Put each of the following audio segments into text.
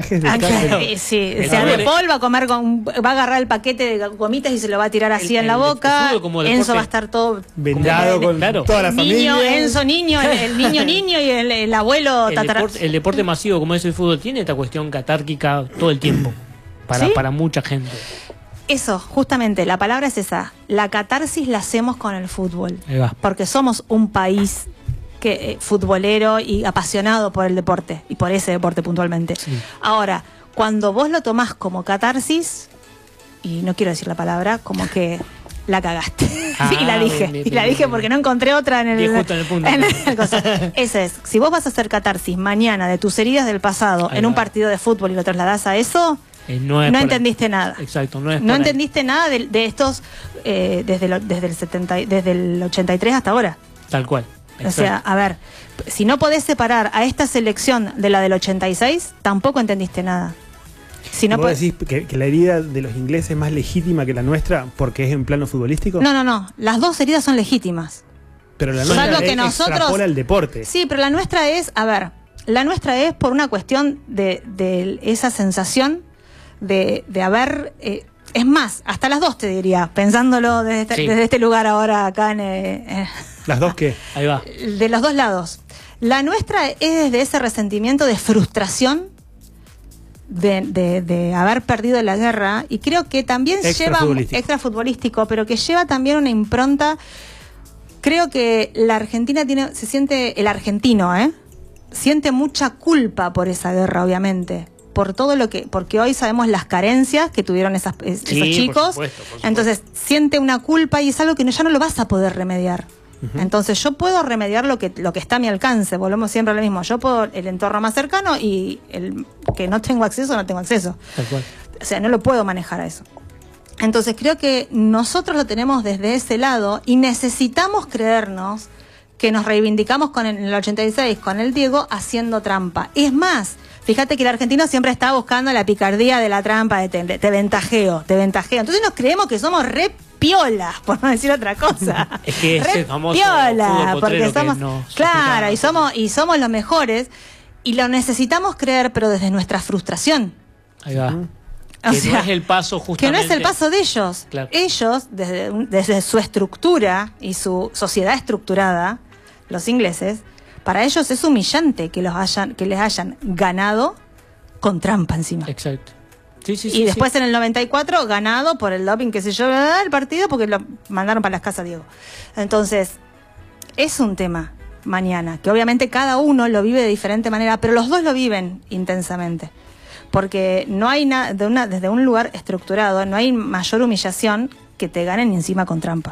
personajes de sí, sea de Paul va a comer va a agarrar el paquete de gomitas y se lo va a tirar así en la boca. Enzo va a estar todo vendado con toda la familia. Enzo niño, el niño y el abuelo el deporte masivo como es el fútbol tiene esta cuestión catárquica todo el tiempo para mucha gente. Eso, justamente, la palabra es esa. La catarsis la hacemos con el fútbol. Porque somos un país futbolero y apasionado por el deporte, y por ese deporte puntualmente. Sí. Ahora, cuando vos lo tomás como catarsis, y no quiero decir la palabra, como que la cagaste. Y la dije. Bien, y la dije porque no encontré otra en el... justo en el punto. Ese es. Si vos vas a hacer catarsis mañana de tus heridas del pasado en un partido de fútbol y lo trasladás a eso... No entendiste nada. Exacto, no entendiste nada de estos desde el 83 hasta ahora. Tal cual. Exacto. O sea, a ver, si no podés separar a esta selección de la del 86, tampoco entendiste nada. Si no ¿Vos decís que la herida de los ingleses es más legítima que la nuestra porque es en plano futbolístico? No. Las dos heridas son legítimas. Pero la nuestra extrapola el deporte. Sí, pero la nuestra es, por una cuestión de esa sensación de haber... es más, hasta las dos te diría, pensándolo desde este lugar ahora acá en... ¿Las dos qué? Ahí va. De los dos lados. La nuestra es desde ese resentimiento de frustración de haber perdido la guerra, y creo que también lleva extra futbolístico, pero que lleva también una impronta. Creo que la Argentina el argentino siente mucha culpa por esa guerra, obviamente. Por todo porque hoy sabemos las carencias que tuvieron esos chicos. Por supuesto. Entonces siente una culpa y es algo que ya no lo vas a poder remediar. Entonces yo puedo remediar lo que está a mi alcance. Volvemos siempre a lo mismo. Yo puedo el entorno más cercano, y el que no tengo acceso. Tal cual. O sea, no lo puedo manejar a eso. Entonces creo que nosotros lo tenemos desde ese lado y necesitamos creernos que nos reivindicamos en el 86 con el Diego haciendo trampa. Es más, fíjate que el argentino siempre está buscando la picardía de la trampa, te ventajeo. Entonces nos creemos que somos re piola, por no decir otra cosa. Es que es el famoso piola, fútbol porque somos, claro, y somos los mejores, y lo necesitamos creer, pero desde nuestra frustración. Ahí va. No es el paso justamente. Que no es el paso de ellos. Claro. Ellos, desde su estructura y su sociedad estructurada, los ingleses, para ellos es humillante que les hayan ganado con trampa encima. Exacto. Y después en el 94 ganado por el doping, qué sé yo, el partido, porque lo mandaron para las casas Diego. Entonces, es un tema mañana, que obviamente cada uno lo vive de diferente manera, pero los dos lo viven intensamente. Porque no hay desde un lugar estructurado, no hay mayor humillación que te ganen encima con trampa.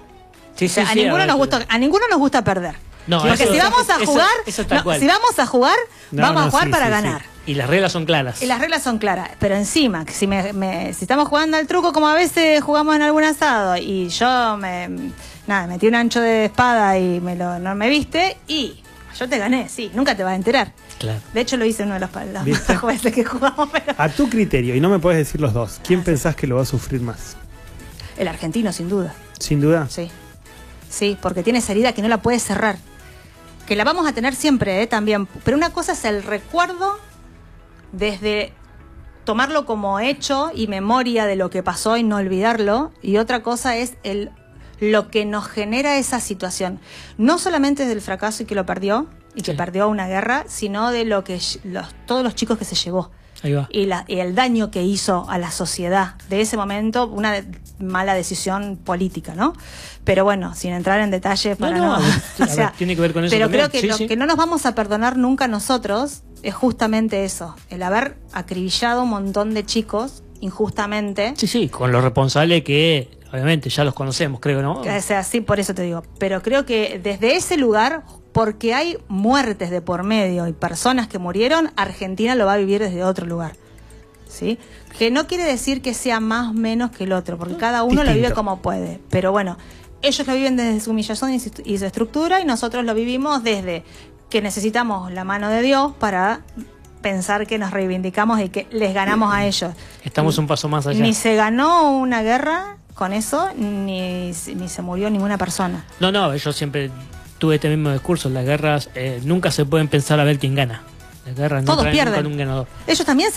A ninguno nos gusta perder. No, porque si vamos a jugar, vamos a jugar para ganar. Y las reglas son claras. Pero encima, si estamos jugando al truco como a veces jugamos en algún asado, y yo metí un ancho de espada y no me viste, y yo te gané, nunca te vas a enterar. Claro. De hecho lo hice en uno de los jueces que jugamos. Pero... A tu criterio, y no me puedes decir los dos, ¿quién pensás que lo va a sufrir más? El argentino, sin duda. ¿Sin duda? Sí, porque tiene esa herida que no la puede cerrar. Que la vamos a tener siempre, también. Pero una cosa es el recuerdo, desde tomarlo como hecho y memoria de lo que pasó y no olvidarlo. Y otra cosa es lo que nos genera esa situación. No solamente del fracaso y que lo perdió, y que perdió una guerra, sino de todos los chicos que se llevó. Ahí va. Y el daño que hizo a la sociedad de ese momento, una mala decisión política, ¿no? Pero bueno, sin entrar en detalles para tiene que ver con eso. Pero también. Creo que lo que no nos vamos a perdonar nunca nosotros es justamente eso, el haber acribillado un montón de chicos injustamente. Sí, con los responsables que obviamente ya los conocemos, creo, ¿no? O sea, sí, por eso te digo. Pero creo que desde ese lugar, porque hay muertes de por medio y personas que murieron, Argentina lo va a vivir desde otro lugar. ¿Sí? Que no quiere decir que sea más o menos que el otro, porque cada uno lo vive como puede. Pero bueno, ellos lo viven desde su humillación y su estructura, y nosotros lo vivimos desde que necesitamos la mano de Dios para pensar que nos reivindicamos y que les ganamos a ellos. Estamos un paso más allá. Ni se ganó una guerra con eso, ni se murió ninguna persona. No, yo siempre tuve este mismo discurso. Las guerras nunca se pueden pensar a ver quién gana. Las guerras todos no traen pierden. nunca un ganador. Ellos también